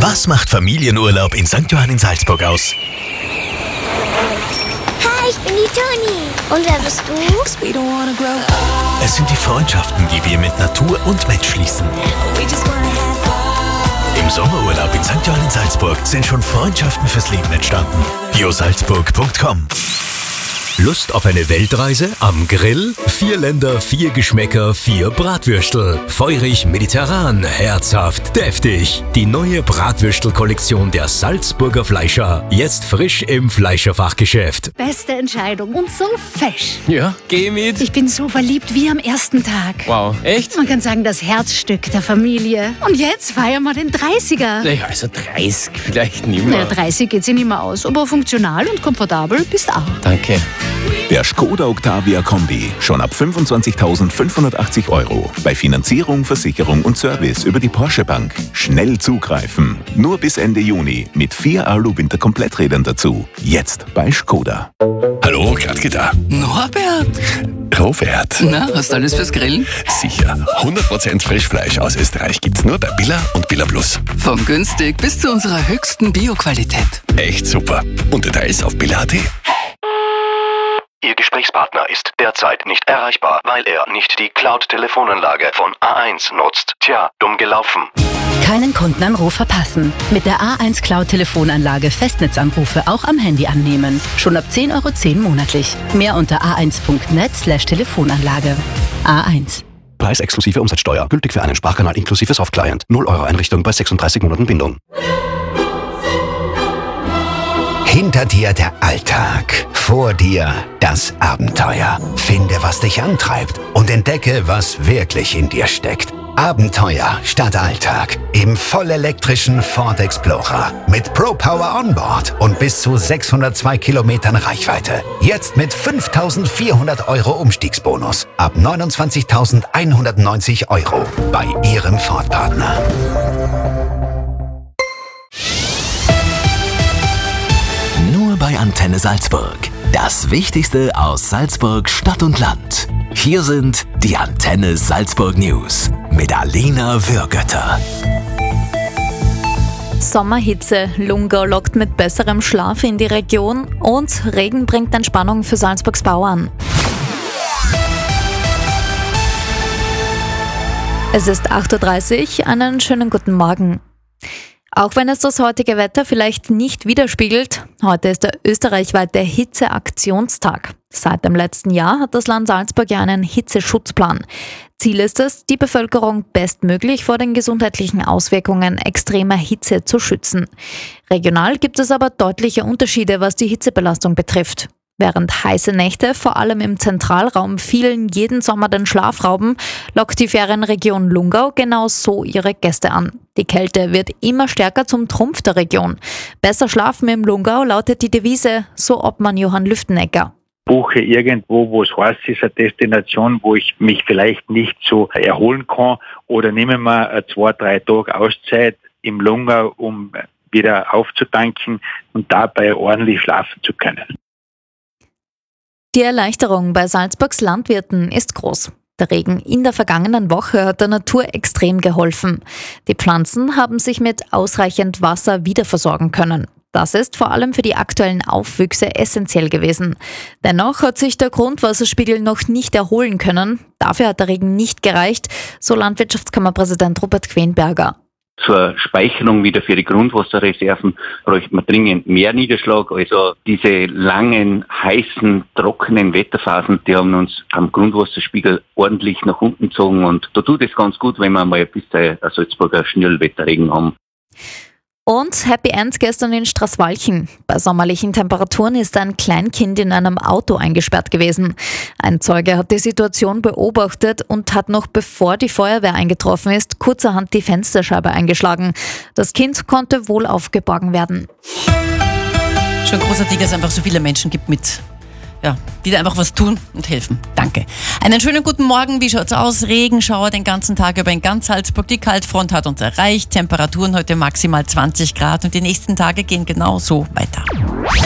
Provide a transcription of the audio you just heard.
Was macht Familienurlaub in St. Johann in Salzburg aus? Hi, ich bin die Toni. Und wer bist du? Es sind die Freundschaften, die wir mit Natur und Mensch schließen. Im Sommerurlaub in St. Johann in Salzburg sind schon Freundschaften fürs Leben entstanden. biosalzburg.com. Lust auf eine Weltreise am Grill? 4 Länder, 4 Geschmäcker, 4 Bratwürstel. Feurig, mediterran, herzhaft, deftig. Die neue Bratwürstel-Kollektion der Salzburger Fleischer. Jetzt frisch im Fleischerfachgeschäft. Beste Entscheidung und so fesch. Ja, geh mit. Ich bin so verliebt wie am ersten Tag. Wow, echt? Man kann sagen, das Herzstück der Familie. Und jetzt feiern wir den 30er. Naja, also 30 vielleicht nicht Naja, mehr. 30 geht sich nicht mehr aus, aber funktional und komfortabel bist auch. Danke. Der Skoda Octavia Kombi. Schon ab 25.580 €. Bei Finanzierung, Versicherung und Service über die Porsche Bank. Schnell zugreifen. Nur bis Ende Juni mit 4 Alu-Winter-Kompletträdern dazu. Jetzt bei Skoda. Hallo, Gradke da. Norbert, Robert. na, hast du alles fürs Grillen? Sicher. 100% Frischfleisch aus Österreich gibt's nur bei Billa und Billa Plus. Von günstig bis zu unserer höchsten Bio-Qualität. Echt super. Und Details auf billa.at. Ihr Gesprächspartner ist derzeit nicht erreichbar, weil er nicht die Cloud-Telefonanlage von A1 nutzt. Tja, dumm gelaufen. Keinen Kundenanruf verpassen. Mit der A1 Cloud Telefonanlage Festnetzanrufe auch am Handy annehmen. Schon ab 10,10 € monatlich. Mehr unter a1.net/Telefonanlage. A1. Preis exklusive Umsatzsteuer. Gültig für einen Sprachkanal inklusive Softclient. 0 € Einrichtung bei 36 Monaten Bindung. Hinter dir der Alltag, vor dir das Abenteuer. Finde, was dich antreibt und entdecke, was wirklich in dir steckt. Abenteuer statt Alltag im vollelektrischen Ford Explorer mit Pro Power Onboard und bis zu 602 Kilometern Reichweite. Jetzt mit 5.400 € Umstiegsbonus ab 29.190 € bei Ihrem Ford-Partner. Nur bei Antenne Salzburg. Das Wichtigste aus Salzburg, Stadt und Land. Hier sind die Antenne Salzburg News mit Alina Würgötter. Sommerhitze. Lungau lockt mit besserem Schlaf in die Region und Regen bringt Entspannung für Salzburgs Bauern. Es ist 8:30 Uhr. Einen schönen guten Morgen. Auch wenn es das heutige Wetter vielleicht nicht widerspiegelt, heute ist der österreichweite Hitzeaktionstag. Seit dem letzten Jahr hat das Land Salzburg ja einen Hitzeschutzplan. Ziel ist es, die Bevölkerung bestmöglich vor den gesundheitlichen Auswirkungen extremer Hitze zu schützen. Regional gibt es aber deutliche Unterschiede, was die Hitzebelastung betrifft. Während heiße Nächte vor allem im Zentralraum vielen jeden Sommer den Schlaf rauben, lockt die Ferienregion Lungau genau so ihre Gäste an. Die Kälte wird immer stärker zum Trumpf der Region. Besser schlafen im Lungau lautet die Devise, so Obmann Johann Lüftenegger. Buche irgendwo, wo es heiß ist, eine Destination, wo ich mich vielleicht nicht so erholen kann, oder nehme mal 2-3 Tage Auszeit im Lungau, um wieder aufzutanken und dabei ordentlich schlafen zu können. Die Erleichterung bei Salzburgs Landwirten ist groß. Der Regen in der vergangenen Woche hat der Natur extrem geholfen. Die Pflanzen haben sich mit ausreichend Wasser wiederversorgen können. Das ist vor allem für die aktuellen Aufwüchse essentiell gewesen. Dennoch hat sich der Grundwasserspiegel noch nicht erholen können. Dafür hat der Regen nicht gereicht, so Landwirtschaftskammerpräsident Robert Quenberger. Zur Speicherung wieder für die Grundwasserreserven bräuchte man dringend mehr Niederschlag. Also diese langen, heißen, trockenen Wetterphasen, die haben uns am Grundwasserspiegel ordentlich nach unten gezogen. Und da tut es ganz gut, wenn wir mal ein bisschen Salzburger Schnellwetterregen haben. Und Happy End gestern in Straßwalchen. Bei sommerlichen Temperaturen ist ein Kleinkind in einem Auto eingesperrt gewesen. Ein Zeuge hat die Situation beobachtet und hat noch bevor die Feuerwehr eingetroffen ist, kurzerhand die Fensterscheibe eingeschlagen. Das Kind konnte wohl aufgeborgen werden. Schon großartig, dass es einfach so viele Menschen gibt die da einfach was tun und helfen. Danke. Einen schönen guten Morgen. Wie schaut's aus? Regenschauer den ganzen Tag über in ganz Salzburg. Die Kaltfront hat uns erreicht. Temperaturen heute maximal 20 Grad und die nächsten Tage gehen genauso weiter.